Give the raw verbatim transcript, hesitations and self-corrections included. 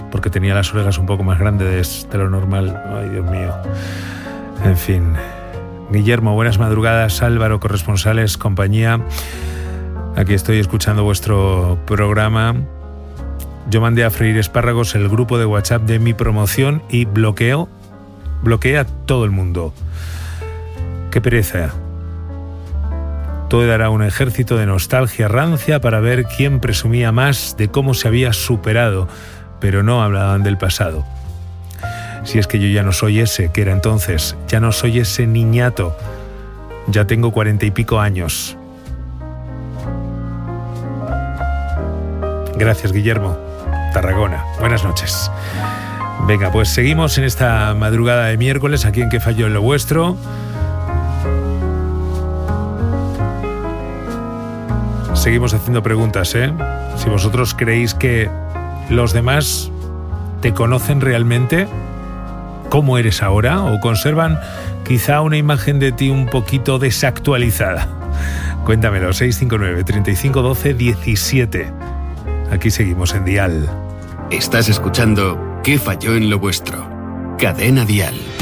porque tenía las orejas un poco más grandes de lo normal. Ay, Dios mío. En fin. Guillermo, buenas madrugadas. Álvaro, corresponsales, compañía. Aquí estoy escuchando vuestro programa. Yo mandé a freír espárragos el grupo de WhatsApp de mi promoción y bloqueo, bloquea a todo el mundo. Qué pereza. Todo dará un ejército de nostalgia rancia para ver quién presumía más de cómo se había superado, pero no hablaban del pasado. Si es que yo ya no soy ese que era entonces, ya no soy ese niñato, ya tengo cuarenta y pico años. Gracias, Guillermo. Tarragona. Buenas noches. Venga, pues seguimos en esta madrugada de miércoles aquí en ¿Qué falló en lo vuestro? Seguimos haciendo preguntas, ¿eh? Si vosotros creéis que los demás te conocen realmente, ¿cómo eres ahora? ¿O conservan quizá una imagen de ti un poquito desactualizada? Cuéntamelo, seis cinco nueve, treinta y cinco, doce, diecisiete. Aquí seguimos en Dial. Estás escuchando ¿Qué falló en lo vuestro? Cadena Dial.